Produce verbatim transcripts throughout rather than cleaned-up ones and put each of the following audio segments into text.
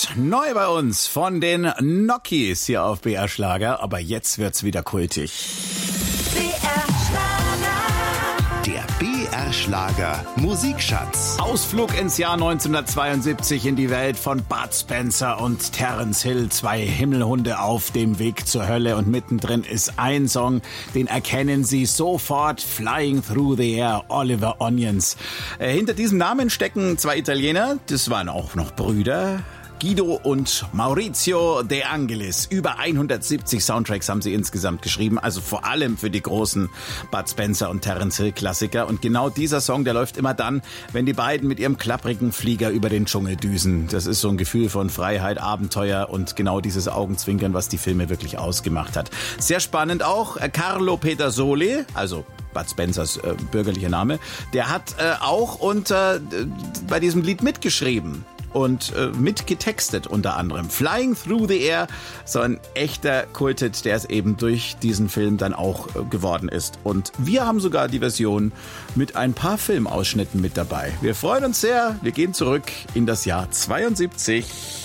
Neu bei uns von den Nokis hier auf B R Schlager. Aber jetzt wird's wieder kultig. B R Schlager. Der B R Schlager Musikschatz. Ausflug ins Jahr neunzehnhundertzweiundsiebzig in die Welt von Bud Spencer und Terence Hill. Zwei Himmelhunde auf dem Weg zur Hölle. Und mittendrin ist ein Song, den erkennen Sie sofort. Flying Through the Air, Oliver Onions. Äh, hinter diesem Namen stecken zwei Italiener. Das waren auch noch Brüder. Guido und Maurizio De Angelis. Über hundertsiebzig Soundtracks haben sie insgesamt geschrieben, also vor allem für die großen Bud Spencer und Terence Hill Klassiker. Und genau dieser Song, der läuft immer dann, wenn die beiden mit ihrem klapprigen Flieger über den Dschungel düsen. Das ist so ein Gefühl von Freiheit, Abenteuer und genau dieses Augenzwinkern, was die Filme wirklich ausgemacht hat. Sehr spannend auch, Carlo Pedersoli, also Bud Spencers äh, bürgerlicher Name, der hat äh, auch unter, äh, bei diesem Lied mitgeschrieben. Und äh, mitgetextet unter anderem. Flying Through the Air, so ein echter Kulthit, der es eben durch diesen Film dann auch äh, geworden ist. Und wir haben sogar die Version mit ein paar Filmausschnitten mit dabei. Wir freuen uns sehr. Wir gehen zurück in das Jahr zweiundsiebzig.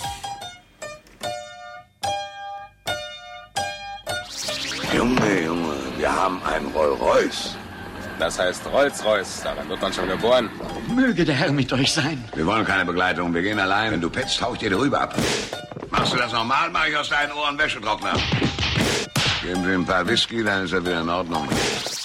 Junge, Junge, wir haben einen Rolls-Royce. Das heißt Rolls-Royce, daran wird man schon geboren. Möge der Herr mit euch sein. Wir wollen keine Begleitung, wir gehen allein. Wenn du petzt, hau ich dir darüber ab. Machst du das normal, mach ich aus deinen Ohren Wäschetrockner. Geben Sie ihm ein paar Whisky, dann ist er wieder in Ordnung.